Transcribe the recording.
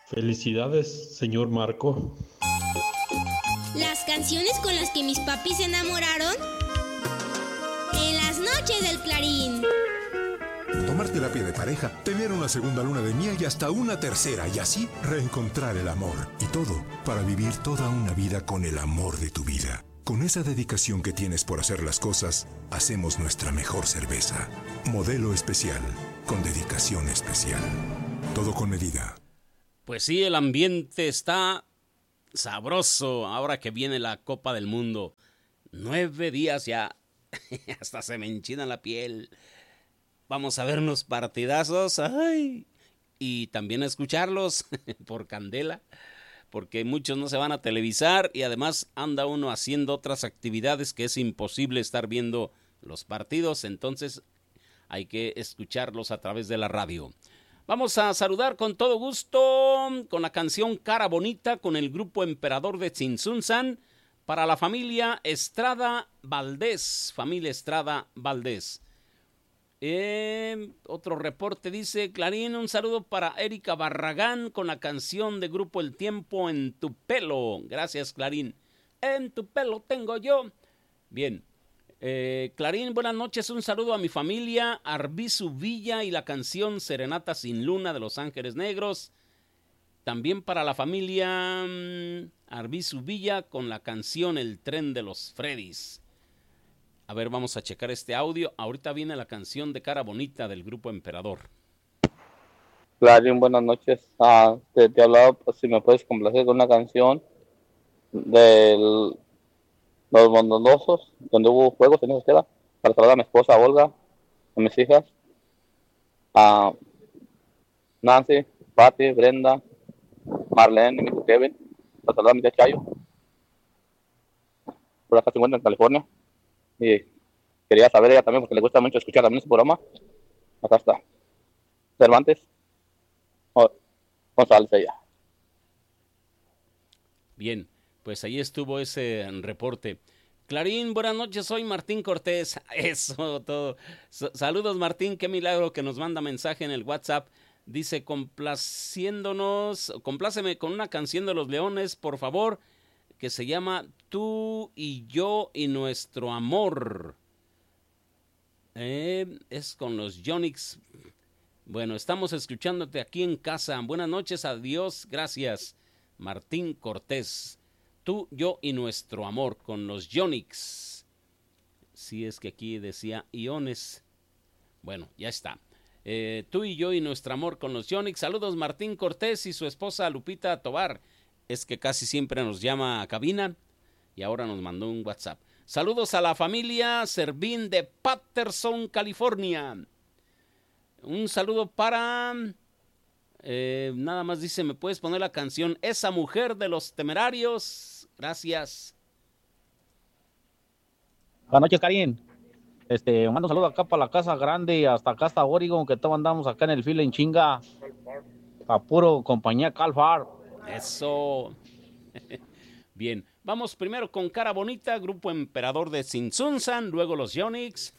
Felicidades, señor Marco. Las canciones con las que mis papis se enamoraron en las noches del Clarín. Tomar terapia de pareja, tener una segunda luna de miel y hasta una tercera, y así reencontrar el amor. Y todo para vivir toda una vida con el amor de tu vida. Con esa dedicación que tienes por hacer las cosas, hacemos nuestra mejor cerveza. Modelo especial, con dedicación especial. Todo con medida. Pues sí, el ambiente está sabroso ahora que viene la Copa del Mundo. 9 días ya, hasta se me enchina la piel. Vamos a ver unos partidazos, ¡ay! Y también a escucharlos por Candela, porque muchos no se van a televisar y además anda uno haciendo otras actividades que es imposible estar viendo los partidos, entonces hay que escucharlos a través de la radio. Vamos a saludar con todo gusto con la canción Cara Bonita con el grupo Emperador de Tzintzuntzan para la familia Estrada Valdés. Familia Estrada Valdés. Otro reporte dice: Clarín, un saludo para Erika Barragán con la canción de grupo El Tiempo en tu pelo. Gracias, Clarín. En tu pelo tengo yo. Bien. Clarín, buenas noches, un saludo a mi familia Arbizu Villa y la canción Serenata sin Luna de Los Ángeles Negros. También para la familia Arbizu Villa con la canción El Tren de los Freddys. A ver, vamos a checar este audio. Ahorita viene la canción de Cara Bonita del grupo Emperador. Clarín, buenas noches. Te hablaba, pues, si me puedes complacer con una canción de Los Bondadosos, donde hubo juegos en esa escuela, para saludar a mi esposa Olga, a mis hijas, a Nancy, Patti, Brenda, Marlene y mi hijo Kevin, para saludar a mi tía Chayo. Por acá se encuentra en California. Y quería saber ella también, porque le gusta mucho escuchar también su programa. Acá está. Cervantes González, ella. Bien, pues ahí estuvo ese reporte. Clarín, buenas noches, soy Martín Cortés. Eso, todo. Saludos, Martín, qué milagro que nos manda mensaje en el WhatsApp. Dice, compláceme con una canción de Los Leones, por favor, que se llama Tú y yo y nuestro amor. Es con los Yonix. Bueno, estamos escuchándote aquí en casa. Buenas noches, adiós, gracias. Martín Cortés. Tú, yo y nuestro amor con los Yonix. Sí, es que aquí decía iones. Bueno, ya está. Tú y yo y nuestro amor con los Yonix. Saludos, Martín Cortés y su esposa Lupita Tobar. Es que casi siempre nos llama a cabina y ahora nos mandó un WhatsApp. Saludos a la familia Servín de Patterson, California. Un saludo para... nada más dice, ¿me puedes poner la canción Esa Mujer de los Temerarios? Gracias. Buenas noches, Karin. Mando un saludo acá para la Casa Grande, hasta acá hasta Oregon, que todos andamos acá en el filo en chinga. A puro compañía Calfar. Eso. Bien, vamos primero con Cara Bonita, grupo Emperador de Tzintzuntzan, luego los Yonix.